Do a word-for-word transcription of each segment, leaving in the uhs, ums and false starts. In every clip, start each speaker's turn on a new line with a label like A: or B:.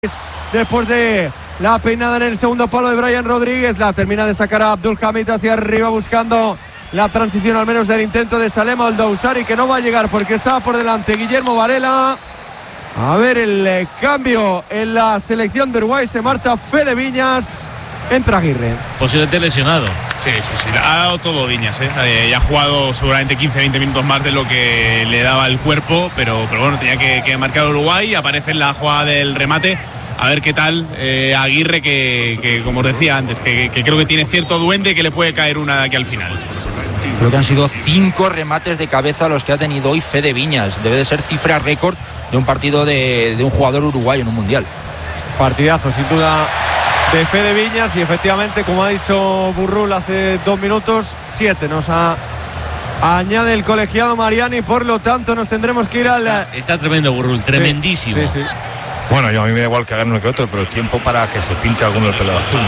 A: Después de la peinada en el segundo palo de Brian Rodríguez, la termina de sacar a Abdulhamid hacia arriba buscando la transición, al menos del intento de Salem Al-Dowsari, que no va a llegar porque está por delante Guillermo Varela. A ver el eh, cambio en la selección de Uruguay. Se marcha Fede Viñas, entra Aguirre.
B: Posiblemente lesionado.
C: Sí, sí, sí, ha dado todo Viñas, ¿eh? Eh, ya ha jugado seguramente quince a veinte minutos más de lo que le daba el cuerpo, pero, pero bueno, tenía que, que marcar Uruguay. Aparece en la jugada del remate. A ver qué tal eh, Aguirre, que, que como os decía antes, que, que creo que tiene cierto duende, que le puede caer una de aquí al final.
D: Creo que han sido cinco remates de cabeza los que ha tenido hoy Fede Viñas. Debe de ser cifra récord de un partido de, de un jugador uruguayo en un mundial.
A: Partidazo, sin duda, de Fede Viñas. Y efectivamente, como ha dicho Burrul hace dos minutos, siete nos ha, añade el colegiado Mariani. Por lo tanto, nos tendremos que ir al...
B: Está, está tremendo, Burrul, tremendísimo.
A: Sí, sí, sí.
E: Bueno, yo a mí me da igual que hagan uno que otro, pero tiempo para que se pinte alguno el pelo azul,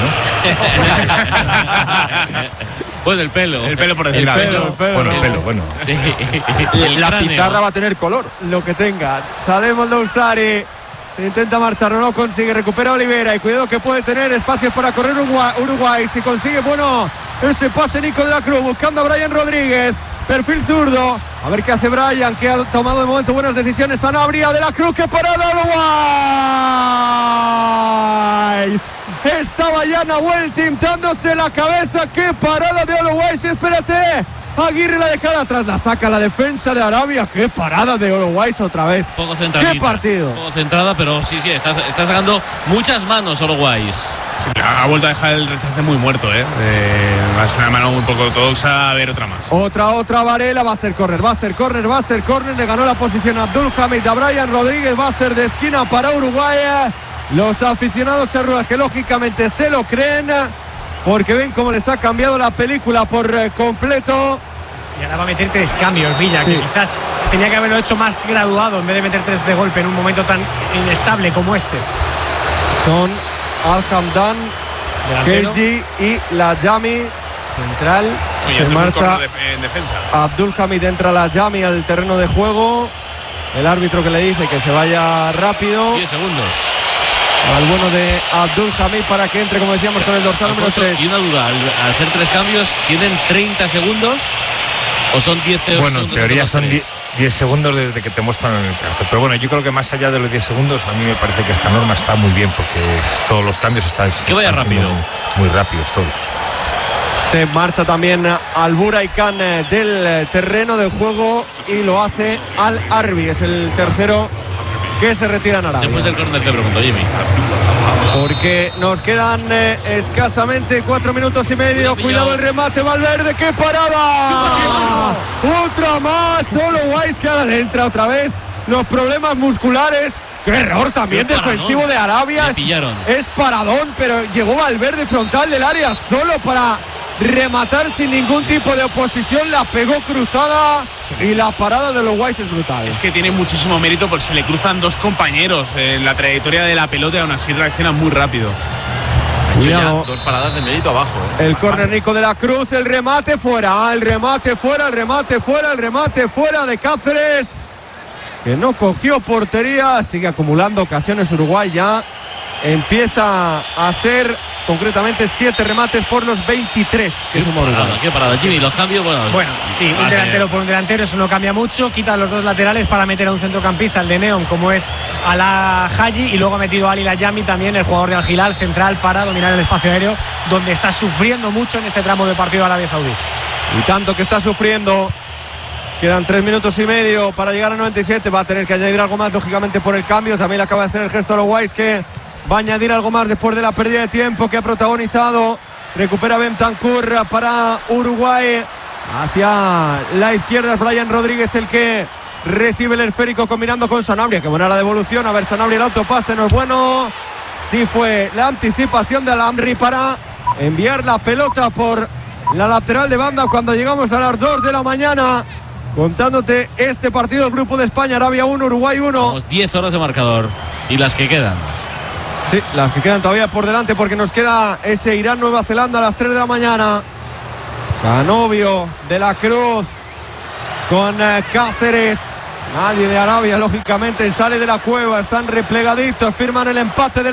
E: ¿no?
B: Pues el pelo.
C: El pelo por decir
A: el
C: algo.
A: pelo, el pelo,
E: Bueno,
A: no.
E: el pelo, bueno.
B: Sí.
D: La
B: cráneo.
D: pizarra va a tener color.
A: Lo que tenga. Salem Al-Dowsari se intenta marchar, no lo consigue, recupera Olivera y cuidado que puede tener espacios para correr Uruguay, Uruguay. Si consigue, bueno, ese pase Nico de la Cruz buscando a Brian Rodríguez, perfil zurdo. A ver qué hace Brian, que ha tomado de momento buenas decisiones. Sanabria de la Cruz, que parada Uruguay. Estaba ya Nahuel tintándose la cabeza. Qué parada de Uruguay. Espérate. Aguirre la dejada atrás, la saca la defensa de Arabia. Qué parada de Uruguay otra vez.
B: Poco centradita.
A: Qué partido.
B: Poco centrada, pero sí, sí, está, está sacando muchas manos Uruguay.
C: Sí, ha vuelto a dejar el rechace muy muerto, ¿eh? eh es una mano un poco ortodoxa. A ver, otra más.
A: Otra, otra Varela. Va a ser córner, va a ser córner, va a ser córner. Le ganó la posición a Abdulhamid, a Brian Rodríguez. Va a ser de esquina para Uruguay. Los aficionados charrúas, que lógicamente se lo creen, porque ven cómo les ha cambiado la película por eh, completo.
F: Y ahora va a meter tres cambios, Villa, sí. Que quizás tenía que haberlo hecho más graduado en vez de meter tres de golpe en un momento tan inestable como este.
A: Son Al-Hamdan, Keji y la Yami.
F: Central.
C: Oye,
A: Se marcha
C: de, en defensa.
A: Abdulhamid, entra la Yami al terreno de juego. El árbitro que le dice que se vaya rápido.
B: diez segundos.
A: Al bueno de Abdulhamid para que entre, como decíamos, con el dorsal número tres.
B: Y una duda, al, al ser tres cambios, ¿tienen treinta segundos o son diez segundos?
E: Bueno, en teoría son diez segundos desde que te muestran en el cartel. Pero bueno, yo creo que más allá de los diez segundos, a mí me parece que esta norma está muy bien, porque es, todos los cambios están,
B: que vaya
E: están
B: rápido.
E: Muy, muy rápidos todos.
A: Se marcha también al Buraican del terreno de juego y lo hace Al Arbi. Es el tercero que se retira en Arabia.
B: Después del córner te pregunto, Jimmy.
A: Porque nos quedan eh, escasamente cuatro minutos y medio. Cuidado el remate, Valverde, ¡qué parada! Otra más, solo Weiss que ahora le entra otra vez. Los problemas musculares. ¡Qué error también
B: Qué
A: defensivo
B: paradón.
A: de Arabia!
B: Le pillaron.
A: Es, es paradón, pero llegó Valverde frontal del área solo para rematar sin ningún tipo de oposición. La pegó cruzada y la parada de los Weiss es brutal.
C: Es que tiene muchísimo mérito porque se le cruzan dos compañeros en la trayectoria de la pelota y aún así reacciona muy rápido.
B: Ha hecho ya dos paradas de mérito abajo, ¿eh?
A: El córner Nico de la Cruz, el remate fuera, el remate fuera, el remate fuera, el remate fuera de Cáceres, que no cogió portería. Sigue acumulando ocasiones Uruguay, ya empieza a ser concretamente siete remates por los veintitrés que
B: Qué
A: sumó
B: parada,
A: Uruguay.
B: qué parada, Jimmy, los cambios, bueno.
F: Bueno, sí, un delantero por un delantero, eso no cambia mucho. Quita los dos laterales para meter a un centrocampista, el de Neon, como es Ala Haji, y luego ha metido a Ali Layami también, el jugador de Al Hilal, central, para dominar el espacio aéreo, donde está sufriendo mucho en este tramo de partido Arabia Saudí.
A: Y tanto que está sufriendo. Quedan tres minutos y medio para llegar a noventa y siete. Va a tener que añadir algo más, lógicamente, por el cambio. También le acaba de hacer el gesto a los Weiss, que va a añadir algo más después de la pérdida de tiempo que ha protagonizado. Recupera Bentancur para Uruguay. Hacia la izquierda es Brian Rodríguez el que recibe el esférico combinando con Sanabria. Qué buena la devolución. A ver, Sanabria, el autopase no es bueno. Sí fue la anticipación de Al-Amri para enviar la pelota por la lateral de banda cuando llegamos a las dos de la mañana. Contándote este partido del Grupo de España, Arabia uno, Uruguay uno.
B: diez horas de marcador y las que quedan.
A: Sí, las que quedan todavía por delante, porque nos queda ese Irán-Nueva Zelanda a las tres de la mañana. Canovio, de la Cruz con eh, Cáceres. Nadie de Arabia, lógicamente, sale de la cueva. Están replegaditos, firman el empate del